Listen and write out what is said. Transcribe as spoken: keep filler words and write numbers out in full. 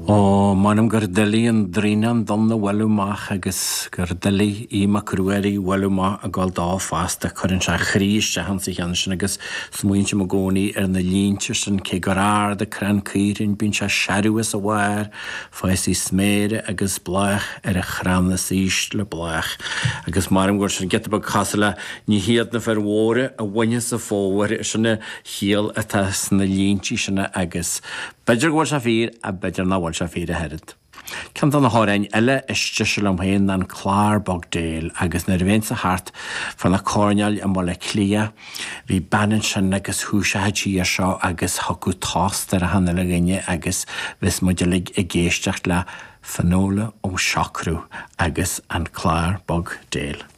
O manam gur dilíon drínan donna walúmach agus gur dilí íma cruéirí walúma a gáil dá fásta churann se chríiste han sich an sin agus smuointe mo gcónaí ar na línte sin cé gur ár de cran círin bín se seruas a bhhair fáis í sméire agus blach ar a chrannas íst le blach agus maram gur sin geta bag chasala ní hiad na fer mhóre a bhaine sa fóhar sinna hial atá sna línte sinna agus Beidir gwair se fír a beidir na bhail se fír a herid. Ceann na hárainn eile iste se lom haon an clár bog déal agus na rhain sa hart fan na córneal a mola clia hí banan sin agus húse hatí a seo agus hacu tástar a hanna le gine agus vis muidilig i géisteach le fanóla ó seacrú agus an clár bog déal.